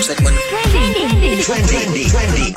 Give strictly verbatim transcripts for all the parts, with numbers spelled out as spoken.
segmen Trending. Trending.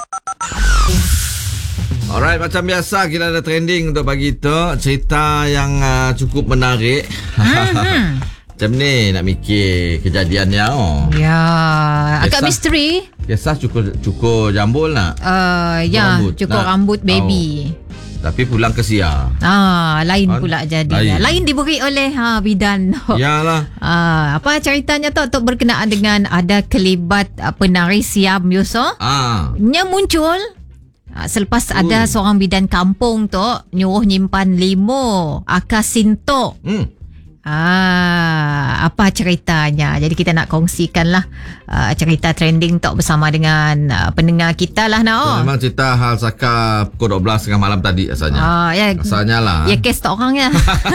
Alright, macam biasa kita ada trending untuk pagi tu. Cerita yang uh, cukup menarik. Macam ni nak mikir kejadiannya. Oh. Ya, agak Kisah- misteri. Kisah cukur cukur jambul nak. Uh, ya, rambut. cukur Nak. rambut baby. Oh. Tapi pulang ke Sia. Ah, lain Ah, pula jadi. lain. Lain, lain diberi oleh ha, bidan. Yalah. Ah, apa ceritanya tu untuk berkenaan dengan ada kelibat uh, penari Siam Yusof. Ah. Nya muncul uh, selepas Ui. ada seorang bidan kampung tu nyuruh nyimpan limo akar sintok. Hmm. Ah, apa ceritanya? Jadi kita nak kongsikan lah uh, cerita trending tu bersama dengan uh, pendengar kita lah So, nak. memang cerita hal saka pukul dua belas tengah malam tadi asalnya. Ah, ya. Asalnya lah. Ya, kes tu orangnya.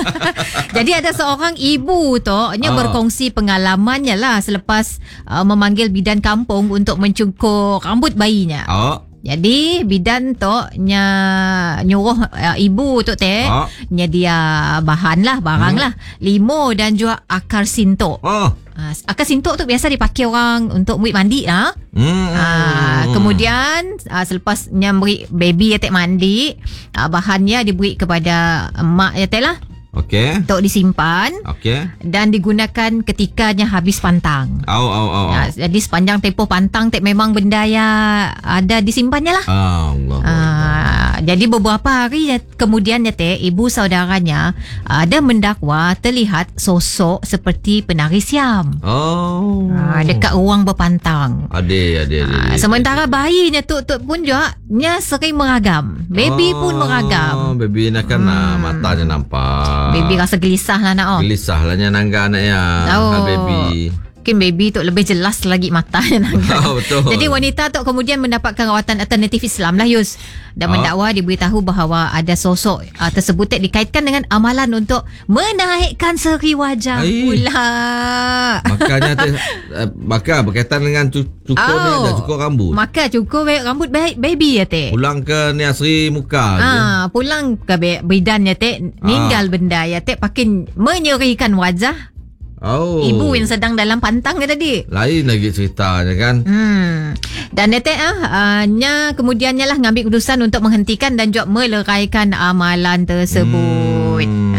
Jadi ada seorang ibu tu nya Ah. berkongsi pengalamannya lah selepas uh, memanggil bidan kampung untuk mencukur rambut bayinya. Oh. Jadi bidan tu nya nyuruh uh, ibu tu teh Ah. nya dia bahan lah, barang Hmm. lah, limo dan juga akar sintok. Oh. Uh, akar sintok tu biasa dipakai orang untuk murid mandi lah. Hmm. Ah, kemudian ah, selepas nyambri baby atek mandi, ah, bahannya diberi kepada mak ya teh lah Okey. untuk disimpan Okey. dan digunakan ketikanya habis pantang. Au au au. au. Ya, jadi sepanjang tempoh pantang tek memang benda yang ada disimpannya lah. Allah. Ah, jadi beberapa hari ya- kemudian ya teh ibu saudaranya ada mendakwa terlihat sosok seperti penari Siam. Oh. Ah, dekat ruang berpantang. Ade ade ade. Ah, sementara bayinya tu tu pun juga nya sering meragam. Baby pun meragam. Baby nak kan hmm. matanya nampak. Baby rasa gelisah lah nak oh. Gelisah lah nya nangga anaknya. Oh. Oh. Baby. Mungkin baby tu lebih jelas lagi matanya nak. Oh, betul. Jadi wanita tu kemudian mendapatkan rawatan alternatif Islam lah Yus. Dan Oh. mendakwa diberitahu bahawa ada sosok uh, tersebut tak dikaitkan dengan amalan untuk menaikkan seri wajah Ai. pula. Makanya te, uh, maka berkaitan dengan cu- cukur oh. ni ada cukur rambut. Maka cukur rambut baby ya teh. Pulang ke Ni Asri muka je. Ah, pulang ke be- bidan ya tek ninggal Ah. benda ya tek pakai menyerikan wajah Oh. ibu yang sedang dalam pantang ke tadi. Lain lagi ceritanya kan. Hmm. Dan ya tek ah uh, nya kemudiannya lah ngambil keputusan untuk menghentikan dan juga meleraikan amalan tersebut. Hmm.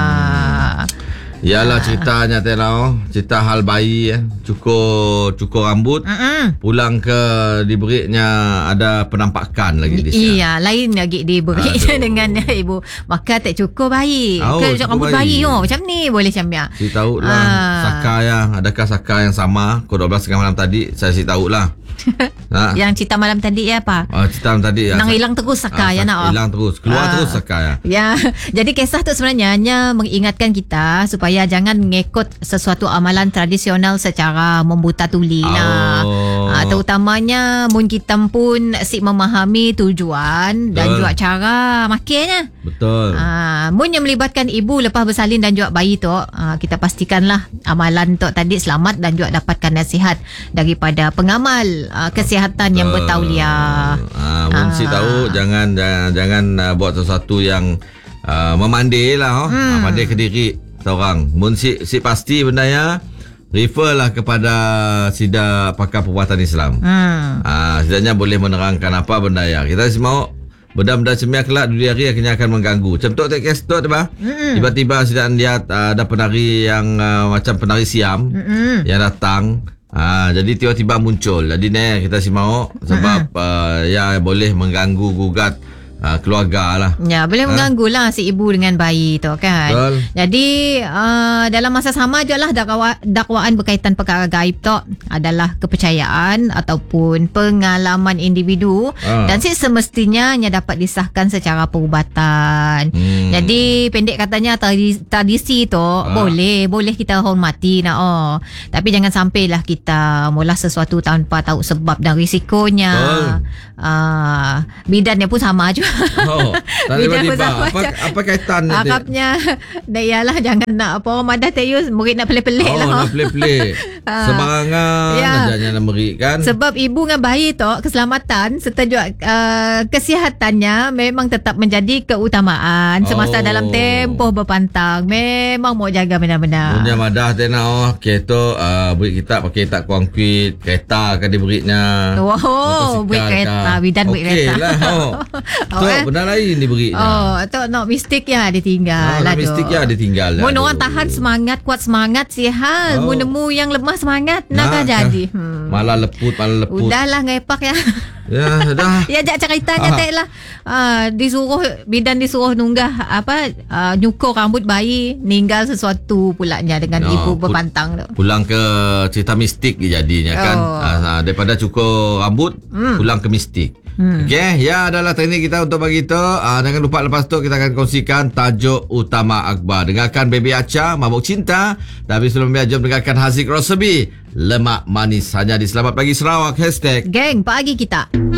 Ah. Yalah ceritanya Tela. Cerita hal bayi eh. Cukur cukur rambut. Mm-mm. Pulang ke diberinya ada penampakan lagi di sana. Iya, lain lagi diberi Aduh. dengan ibu. Maka tak cukur bayi. Oh, ke cukur rambut bayi. bayi oh macam ni boleh macam ya. Si tahu lah Ah. Saka yang adakah Saka yang sama pukul dua belas tengah malam tadi. Saya si tahu lah. Ha. Yang cerita malam tadi ya apa? Oh, cerita tadi Nang Sak- hilang terus Saka ah, ya Sak- nak. oh. Hilang terus. Keluar Ah. terus Saka ya. Ya, jadi kisah tu sebenarnya hanya mengingatkan kita supaya jangan mengikut sesuatu amalan tradisional secara membuta tuli lah. Oh. Ah, terutamanya mun kita pun sik memahami tujuan dan Betul. juga cara makainya. Betul. Ah, mun yang melibatkan ibu lepas bersalin dan juga bayi tu, ah, kita pastikanlah amalan tu tadi selamat dan juga dapatkan nasihat daripada pengamal ah, kesihatan yang bertauliah. Ah, mun si Ah. tahu jangan jangan jangan uh, buat sesuatu yang uh, memandai lah oh. Hmm. Ah, pandai ke diri seorang. Mun si si pasti benda ya refer lah kepada sida pakar perbuatan Islam. Hmm. Ah, setidaknya boleh menerangkan apa benda ya. Kita si mau benda-benda semia kelak dunia hari akhirnya akan mengganggu. Macam tu tak kes tu bah. Mm-mm. Tiba-tiba sedang lihat uh, ada penari yang uh, macam penari Siam Mm-mm. yang datang. Ah, jadi tiba-tiba muncul. Jadi ni kita si mau sebab uh, ya boleh mengganggu gugat uh, keluarga lah. Ya, boleh mengganggu lah si ibu dengan bayi tu kan. Betul. Jadi uh, dalam masa sama je lah dakwa, dakwaan berkaitan perkara gaib tu adalah kepercayaan ataupun pengalaman individu Ah. dan si semestinya nya dapat disahkan secara perubatan. Hmm. Jadi pendek katanya tradisi, tradisi tu boleh boleh kita hormati nak oh. Tapi jangan sampailah kita mula sesuatu tanpa tahu sebab dan risikonya. Betul. Uh, bidannya pun sama juga. Oh, tak Bidan tiba-tiba. bersama Apa, macam- apa kaitannya? Dek? Akapnya dah iyalah jangan nak apa orang madah tayus murid nak pelik-pelik Oh, lah. nak pelik-pelik. Ah. Sembarangan Ya. aja yang nak merik kan. Sebab ibu dengan bayi tu keselamatan serta juga uh, kesihatannya memang tetap menjadi keutamaan semasa Oh. dalam tempoh berpantang. Memang mau jaga benar-benar. Punya madah tena oh kereta uh, beri kita pakai tak konkrit, kereta kan diberinya. Oh, beri kereta, bidan beri Okey kereta. lah. Oh. Oh, So, eh? benda lain diberinya. Oh, tu nak mistik ya ditinggal. Oh, nak Aduh. mistik ya ditinggal. Mun Aduh. orang tahan semangat, kuat semangat sihat. Oh. Mun nemu yang lemah semangat, nak Nak, jadi. Hmm. Malah leput, malah leput. Udahlah ngepak ya. Ya, dah. Ya jak ceritanya Ah. tak lah. Uh, disuruh bidan disuruh nunggah apa uh, nyukur rambut bayi, ninggal sesuatu pulanya dengan No, ibu put- berpantang tu. Pulang ke cerita mistik jadinya kan. Oh. Ah, daripada cukur rambut, Hmm. pulang ke mistik. Hmm. Okey, ya adalah teknik kita untuk bagi tu. Ah, jangan lupa lepas tu kita akan kongsikan tajuk utama akhbar. Dengarkan Baby Acha, Mabuk Cinta. Tapi sebelum dia jom dengarkan Haziq Rosabi, Lemak Manis hanya di Selamat Pagi Sarawak. Hashtag Geng, pagi kita.